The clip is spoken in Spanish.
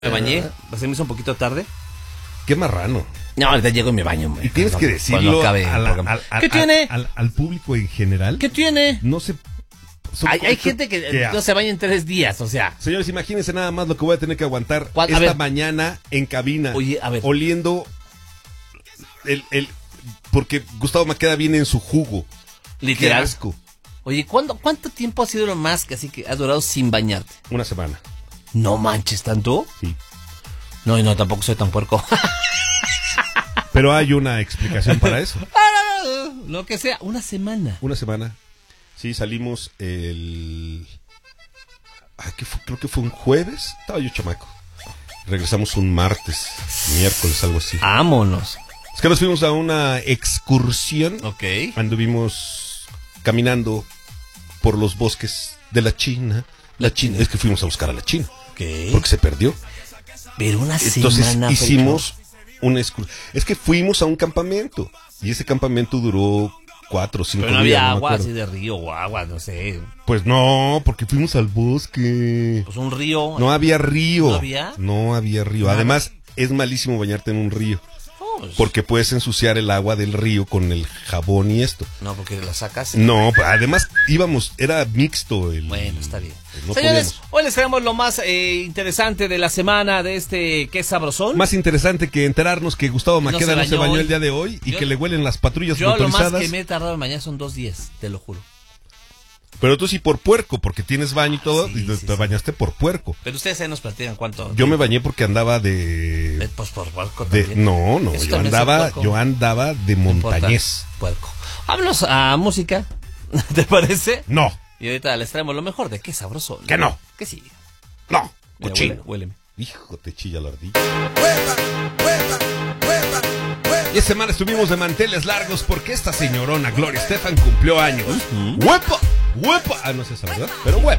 Me bañé, se me hizo un poquito tarde. Qué marrano. No, ahorita llego y me baño, hombre. Y tienes que decirlo ¿Qué tiene? Al público en general. ¿Qué tiene? No se... Hay gente que no se baña en 3 días, o sea. Señores, imagínense nada más lo que voy a tener que aguantar esta mañana en cabina. Oye, a ver. Oliendo porque Gustavo Maqueda viene en su jugo. Literal. Qué asco. Oye, ¿cuánto tiempo ha sido lo más que así que has durado sin bañarte? Una semana. No manches, ¿tanto? Sí. No, tampoco soy tan puerco. Pero hay una explicación para eso. Lo que sea, una semana. Una semana. Sí, salimos el... creo que fue un jueves. Estaba yo chamaco. Regresamos un martes, miércoles, algo así. Vámonos. Es que nos fuimos a una excursión. Ok. Anduvimos caminando por los bosques de la China. La China. Es que fuimos a buscar a la China. Ok. Porque se perdió. Pero una Entonces semana. hicimos una excursión. Es que fuimos a un campamento. Y ese campamento duró 4 o 5 días. Pero no había no agua así de río o agua, no sé. Pues no, porque fuimos al bosque. Pues un río. No había río. ¿No había? No había río. Además, es malísimo bañarte en un río. Porque puedes ensuciar el agua del río con el jabón y esto. No, porque la sacas. No, además era mixto. Bueno, está bien. No Señores, podíamos. hoy les traemos lo más interesante de la semana de este Qué Sabrosón. Más interesante que enterarnos que Gustavo Maqueda no se bañó el día de hoy y que le huelen las patrullas motorizadas. Yo lo más que me he tardado en bañar son 2 días, te lo juro. Pero tú sí por puerco, porque tienes baño y todo, sí, y te bañaste por puerco. Pero ustedes ahí nos platican cuánto. Yo me bañé porque andaba de... Pues por puerco también. No, Eso yo también andaba de montañés. Puerco. Vámonos a música, ¿te parece? No. Y ahorita les traemos lo mejor de Qué Sabrosón. Que no. Que sí. No, Mira, cochino. huéleme. Hijo, te chilla la ardilla. Y esta semana estuvimos de manteles largos porque esta señorona Gloria Estefan cumplió años. ¡Huepa! ¡Huepa! Ah, no es esa, ¿verdad? Pero huepa.